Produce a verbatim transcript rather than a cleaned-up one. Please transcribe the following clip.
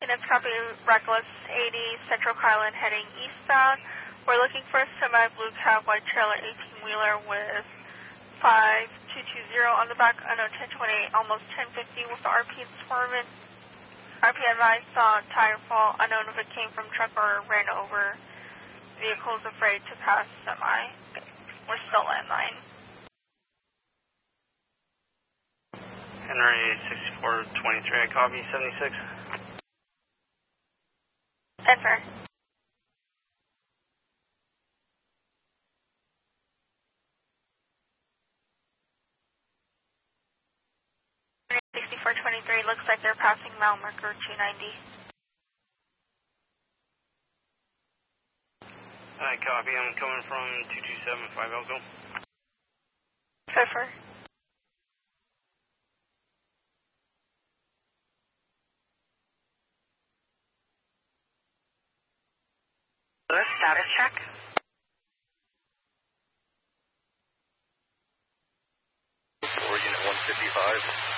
units copy Reckless eighty, Central Kylan heading eastbound. We're looking for a semi-blue cab white trailer eighteen-wheeler with five two two zero on the back, unknown ten twenty-eight, almost ten fifty with the R P informant. R P advised saw tire fall, unknown if it came from truck or ran over. Vehicle's afraid to pass semi. We're still landline. Henry sixty-four twenty-three, I copy seventy-six. Enter. sixty-four twenty-three, looks like they're passing Mount Mercer two ninety. I copy, I'm coming from two two seven five Elko. Pfeffer. Status check. Oregon at one fifty-five.